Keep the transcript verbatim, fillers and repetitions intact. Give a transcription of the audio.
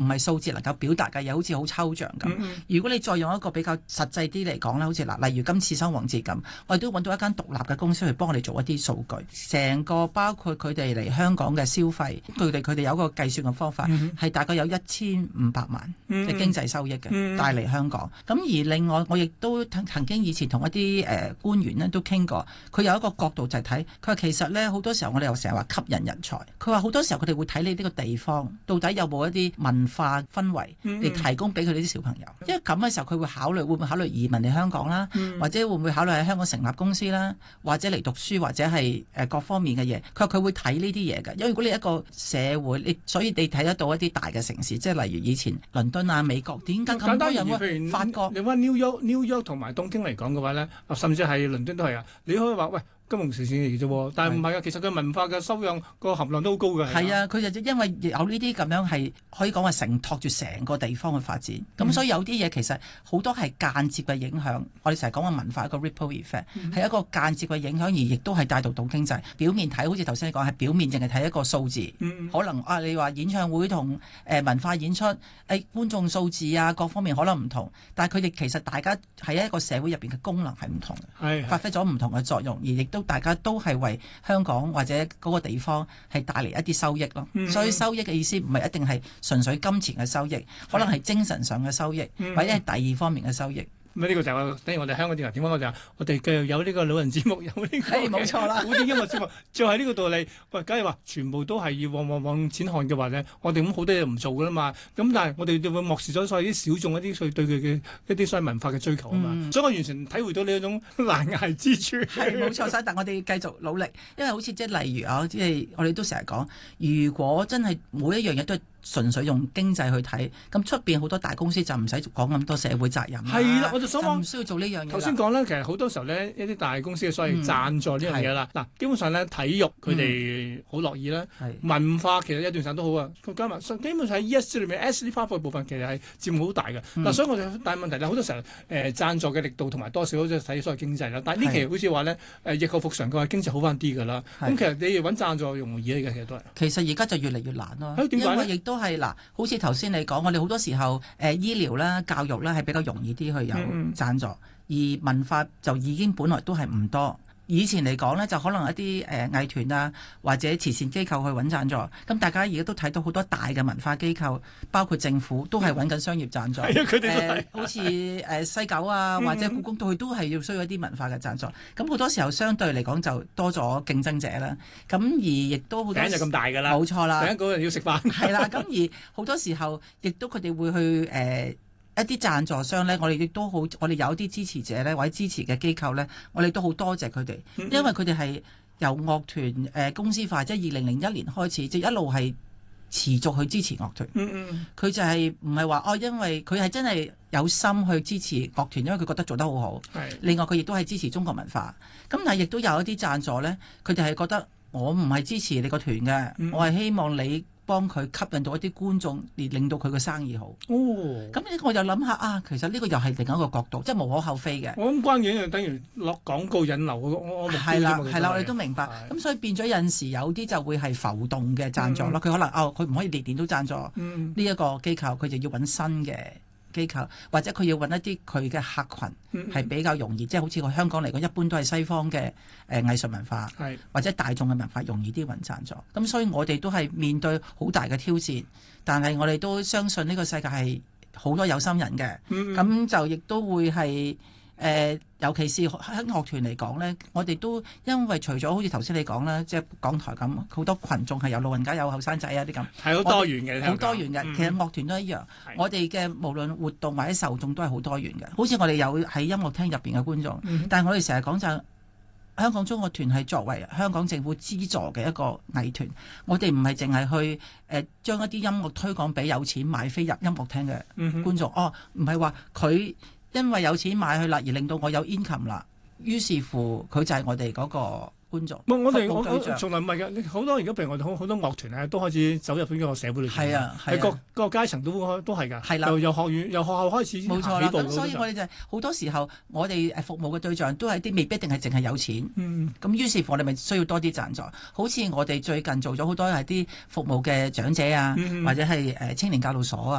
係數字能夠表達嘅嘢，好似好抽象咁。嗯嗯，如果你再用一個比較實際啲嚟講咧，好似嗱，例如今次雙黃節咁，我哋都揾到一間獨立嘅公司去幫我哋做一啲數據，成個包括佢哋嚟香港嘅消費，佢哋佢哋有一個計算嘅方法，係、嗯嗯、大概有一千五百萬嘅經濟收益嘅、嗯嗯、帶嚟香港。咁而另外，我亦都曾經以前同一啲誒、呃、官員咧都傾過，佢有一個角度就係睇，佢話其實咧好多時候我哋又成日話吸引人才，佢話好多時候佢哋會睇你呢個地方到底有冇一啲文化氛圍嚟提供俾佢哋啲小朋友，嗯嗯，因為咁嘅時候佢會考慮會唔會考慮移民嚟香港啦、嗯，或者會唔會考慮喺香港成立公司啦，或者嚟讀書或者係誒各方面嘅嘢，佢話佢會睇呢啲嘢嘅，因為如果你一個社會，你所以你睇得到一啲大嘅城市，即係例如以前倫敦啊、美國，點解咁多人會發覺？ 你翻 New York、New York 同埋東京嚟講嘅話咧，甚至係倫敦都係啊，你可以話喂。金融城市嚟嘅啫，但係唔係啊，其實佢文化嘅修養個含量都好高嘅。係啊， 佢就因為有呢啲咁樣係可以講話承托住成個地方嘅發展，咁、嗯、所以有啲嘢其實好多係間接嘅影響。我哋成日講嘅文化一個 ripple effect 係、嗯、一個間接嘅影響，而亦都係帶動到經濟。表面睇好似頭先你講係表面淨係睇一個數字，嗯、可能啊你話演唱會同誒、呃、文化演出誒、哎、觀眾數字啊各方面可能唔同，但係佢哋其實大家喺一個社會入邊嘅功能係唔同嘅，發揮咗唔同嘅作用，而亦都大家都係為香港或者嗰個地方係帶嚟一啲收益咯、嗯。所以收益嘅意思唔係一定係純粹金錢嘅收益，可能係精神上嘅收益，嗯、或者係第二方面嘅收益。 咁呢個就係等於我哋香港電台點解我哋我哋繼續有呢個老人節目，有呢、這個冇錯啦， 古典音樂節目，就係呢個道理。喂，假如話全部都係要往往往錢看嘅話咧，我哋咁好多嘢唔做噶啦嘛。咁但係我哋就會漠視咗所有啲小眾一啲對佢嘅一啲所謂文化嘅追求啊嘛、嗯。所以我完全體會到呢一種難捱之處。 係冇錯晒，但我哋繼續努力，因為好似即係例如啊，即係我哋都成日講，如果真係每一樣嘢都係純粹用經濟去睇，咁出邊好多大公司就唔使講咁多社會責任。 係啦，我就想講唔需要做呢樣嘢。 頭先講咧，其實好多時候咧，一啲大公司嘅所謂贊助呢樣嘢啦，嗱、嗯，基本上咧體育佢哋好樂意啦、嗯，文化其實一段時間都好啊。加埋基本上喺 E S G 裏面 S D 花費部分其實係佔好大嘅。嗱、嗯，所以我哋但係問題咧，好多時候誒、呃、贊助嘅力度同埋多少都睇所謂經濟啦。但係呢期好似話咧誒疫後復常嘅話，經濟好翻啲㗎啦。咁其實你揾贊助容易嘅，其實都係。 其實而家就越嚟越難咯。 點解咧？ 因為亦都係嗱，好似頭先你講，我哋好多時候誒、呃、醫療啦、教育啦係比較容易啲去有贊助、嗯，而文化就已經本來都係唔多。以前嚟講呢，就可能一啲誒、呃、藝團啊，或者慈善機構去揾贊助。咁大家而家都睇到好多大嘅文化機構，包括政府都係揾緊商業贊助。 係啊，佢哋都係、 呃、好似誒、呃、西九啊，或者故宮都佢都係要需要一啲文化嘅贊助。咁好多時候相對嚟講就多咗競爭者啦。咁而亦都好多餅就咁大㗎啦， 冇錯啦。 第一個人要食飯。 係啦，咁而好多時候亦都佢哋會去誒。呃一啲贊助商咧，我哋亦都好，我哋有啲支持者咧，或者支持嘅機構咧，我哋都好多謝佢哋，因為佢哋係由樂團誒、呃、公司化，即係二零零一年開始，即係一路係持續去支持樂團。嗯嗯，佢就係唔係話哦，因為佢係真係有心去支持樂團，因為佢覺得做得好好。係。另外佢亦都係支持中國文化。咁但係亦都有一啲贊助咧，佢哋係覺得我唔係支持你個團嘅、嗯，我係希望你幫佢吸引到一啲觀眾，而令到佢個生意好。哦，咁呢我就諗下啊，其實呢個又係另一個角度，即係無可厚非嘅。 我諗關鍵就等於落廣告引流，我我係啦係啦，我哋都明白。咁所以變咗有陣時有啲就會係浮動嘅贊助咯。佢、嗯、可能哦，佢唔可以年年都贊助呢一個機構，佢就要揾新嘅機構，或者佢要揾一啲佢嘅客群係比較容易，嗯、即係好似我香港嚟講，一般都係西方嘅誒、呃、藝術文化，或者大眾嘅文化容易啲揾贊助。咁所以我哋都係面對好大嘅挑戰，但係我哋都相信呢個世界係好多有心人嘅，咁、嗯、就亦都會係。誒、呃，尤其是喺樂團嚟講咧，我哋都因為除咗好似頭先你講啦，即係港台咁，好多群眾係有老人家、有後生仔啊啲咁，係好多元嘅， 好多元嘅、嗯。其實樂團都一樣，我哋嘅無論活動或者受眾都係好多元嘅。好似我哋有喺音樂廳入邊嘅觀眾，嗯、但係我哋成日講就香港中樂團係作為香港政府資助嘅一個藝團，我哋唔係淨係去誒、呃、將一啲音樂推廣俾有錢買飛入音樂廳嘅觀眾。嗯、哦，唔係話佢。因為有錢買去啦，而令到我有 income 啦，於是乎佢就係我哋嗰個觀眾。 我我哋我我從來唔係嘅，好多而家譬如我哋好好多樂團咧，都開始走入呢個社會裏邊。係啊，係、啊、各各個階層都都係㗎。係啦、啊，由由學院由學校開始冇錯啦。咁所以我哋就係、是、好多時候，我哋誒服務嘅對象都係啲未必一定係淨係有錢。嗯。咁於是乎我哋咪需要多啲贊助。好似我哋最近做咗好多係啲服務嘅長者啊，嗯、或者係誒青年教導所啊。